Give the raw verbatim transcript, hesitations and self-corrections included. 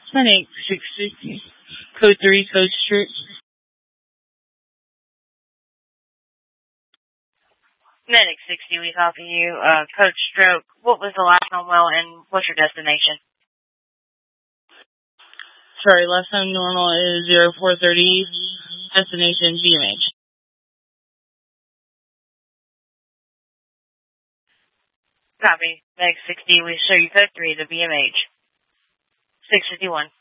Medic six sixty. Code three, code stroke. Medic sixty, we copy you. Uh, code stroke. What was the last known well and what's your destination? Sorry, last time normal is zero four thirty. Destination B M H. Copy. Medic sixty, we show you code three, the B M H. six fifty-one.